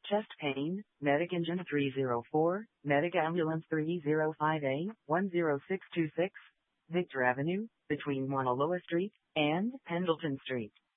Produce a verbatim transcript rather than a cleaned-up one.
chest pain, medic engine three zero four, medic ambulance three zero five A, one zero six two six, Victor Avenue, between Mauna Loa Street and Pendleton Street.